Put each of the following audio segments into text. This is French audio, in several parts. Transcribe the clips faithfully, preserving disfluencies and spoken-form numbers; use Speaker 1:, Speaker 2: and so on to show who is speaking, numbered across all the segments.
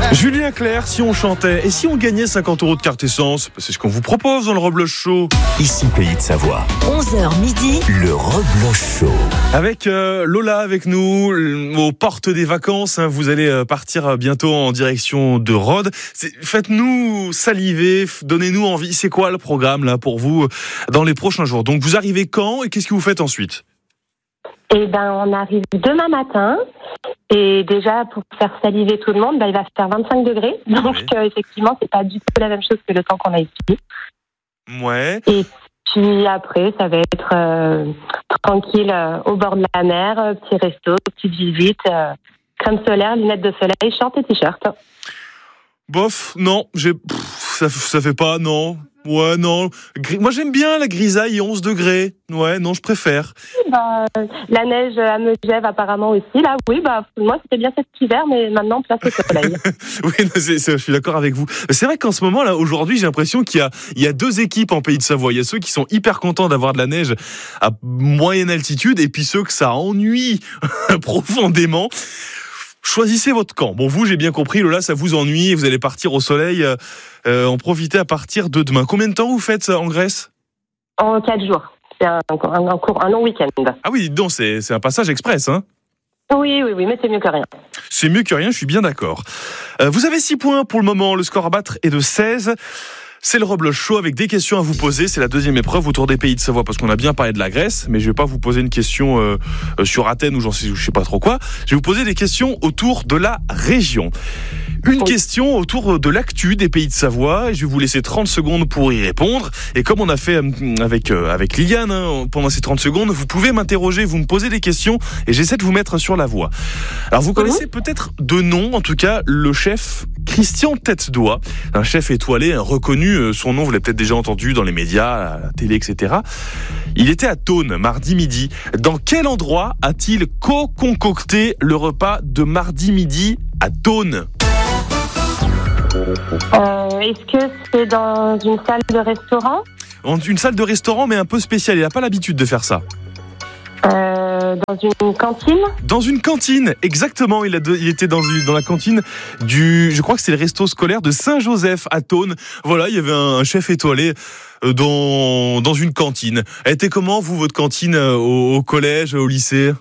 Speaker 1: Julien Clerc, si on chantait et si on gagnait cinquante euros de carte essence, c'est ce qu'on vous propose dans le Rebloch Show.
Speaker 2: Ici Pays de Savoie.
Speaker 3: onze heures midi.
Speaker 2: Le Rebloch Show.
Speaker 1: Avec euh, Lola avec nous, aux portes des vacances. Hein, vous allez euh, partir bientôt en direction de Rhodes. C'est, faites-nous saliver, donnez-nous envie. C'est quoi le programme là pour vous dans les prochains jours? Donc vous arrivez quand et qu'est-ce que vous faites ensuite?
Speaker 4: Eh ben, on arrive demain matin. Et déjà, pour faire saliver tout le monde, bah, il va faire vingt-cinq degrés. Donc,
Speaker 1: oui.
Speaker 4: euh, effectivement, c'est pas du tout la même chose que le temps qu'on a ici.
Speaker 1: Ouais.
Speaker 4: Et puis après, ça va être euh, tranquille euh, au bord de la mer, euh, petit resto, petite visite, euh, crème solaire, lunettes de soleil, short et t-shirt.
Speaker 1: Bof, non, j'ai, pff, ça, ça fait pas, non. Ouais, non. Gris- Moi, j'aime bien la grisaille et onze degrés. Ouais, non, je préfère.
Speaker 4: Bah, la neige à Megève apparemment aussi. Là, oui, bah, moi, c'était bien cet hiver, mais maintenant, place au soleil.
Speaker 1: Oui, non, c'est, c'est, je suis d'accord avec vous. C'est vrai qu'en ce moment, là, aujourd'hui, j'ai l'impression qu'il y a, il y a deux équipes en Pays de Savoie. Il y a ceux qui sont hyper contents d'avoir de la neige à moyenne altitude et puis ceux que ça ennuie profondément. Choisissez votre camp. Bon, vous, j'ai bien compris, Lola, ça vous ennuie. Vous allez partir au soleil, euh, euh, en profiter à partir de demain. Combien de temps vous faites ça en Grèce?
Speaker 4: En quatre jours. C'est un, un, un, court, un long week-end.
Speaker 1: Ah oui, donc c'est, c'est un passage express, hein.
Speaker 4: Oui, oui, oui, mais c'est mieux que rien.
Speaker 1: C'est mieux que rien, je suis bien d'accord. Euh, vous avez six points pour le moment, le score à battre est de seize. C'est le Rebloch Show avec des questions à vous poser. C'est la deuxième épreuve autour des Pays de Savoie parce qu'on a bien parlé de la Grèce, mais je vais pas vous poser une question euh, sur Athènes ou j'en sais, je sais pas trop quoi. Je vais vous poser des questions autour de la région. Une
Speaker 4: Oui.
Speaker 1: question autour de l'actu des Pays de Savoie et je vais vous laisser trente secondes pour y répondre. Et comme on a fait avec euh, avec Liliane hein, pendant ces trente secondes, vous pouvez m'interroger, vous me posez des questions et j'essaie de vous mettre sur la voie. Alors vous connaissez peut-être de nom, en tout cas, le chef Christian Tête-Doigt, un chef étoilé, un reconnu. Son nom, vous l'avez peut-être déjà entendu dans les médias, à la télé, et cetera. Il était à Thônes, mardi midi. Dans quel endroit a-t-il co-concocté le repas de mardi midi à Thônes?
Speaker 4: Euh, est-ce que c'est dans une salle de restaurant?
Speaker 1: En une salle de restaurant, mais un peu spéciale. Il n'a pas l'habitude de faire ça.
Speaker 4: euh, Dans une cantine?
Speaker 1: Dans une cantine, exactement. Il, a de, il était dans, une, dans la cantine du, je crois que c'est le resto scolaire de Saint-Joseph à Thônes. Voilà, il y avait un, un chef étoilé euh, dans, dans une cantine. Elle était comment, vous, votre cantine euh, au, au collège, au lycée?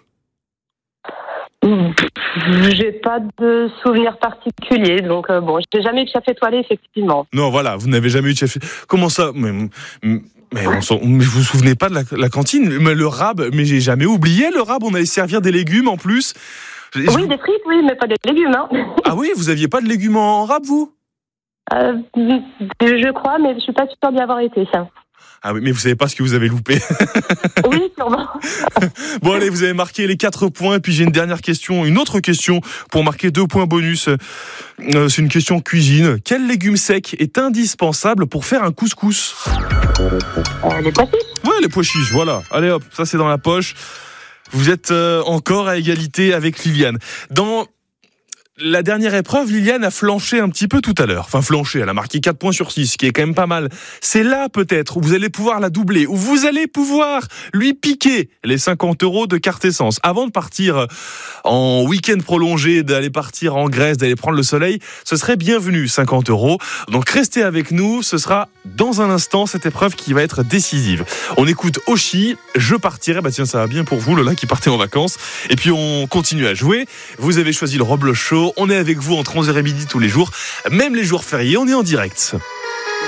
Speaker 4: J'ai pas de souvenir particulier, donc euh, bon, j'ai jamais eu de chef étoilé, effectivement.
Speaker 1: Non, voilà, vous n'avez jamais eu de chef. Comment ça? Mais, mais, on s'en- mais vous vous souvenez pas de la, la cantine? Mais le rab, mais j'ai jamais oublié le rab. On allait servir des légumes en plus. Je-
Speaker 4: Oui, des frites, oui, mais pas des légumes, hein.
Speaker 1: Ah oui, vous aviez pas de légumes en rab, vous?
Speaker 4: Euh, je crois, mais je suis pas sûre d'y avoir été, ça.
Speaker 1: Ah oui, mais vous savez pas ce que vous avez loupé.
Speaker 4: Oui, sûrement.
Speaker 1: Bon allez, vous avez marqué les quatre points. Et puis j'ai une dernière question, une autre question pour marquer deux points bonus. Euh, c'est une question cuisine. Quel légume sec est indispensable pour faire un couscous?
Speaker 4: Euh, les pois chiches.
Speaker 1: Ouais, les pois chiches, voilà. Allez hop, ça c'est dans la poche. Vous êtes euh, encore à égalité avec Liliane. Dans la dernière épreuve, Liliane a flanché un petit peu tout à l'heure. Enfin, flanché, elle a marqué quatre points sur six, ce qui est quand même pas mal. C'est là, peut-être, où vous allez pouvoir la doubler, où vous allez pouvoir lui piquer les cinquante euros de carte essence. Avant de partir en week-end prolongé, d'aller partir en Grèce, d'aller prendre le soleil, ce serait bienvenu, cinquante euros. Donc, restez avec nous. Ce sera dans un instant cette épreuve qui va être décisive. On écoute Oshi, je partirai. Bah tiens, ça va bien pour vous, Lola, qui partez en vacances. Et puis, on continue à jouer. Vous avez choisi le Rebloch Show. On est avec vous entre onze heures et midi tous les jours, même les jours fériés, on est en direct.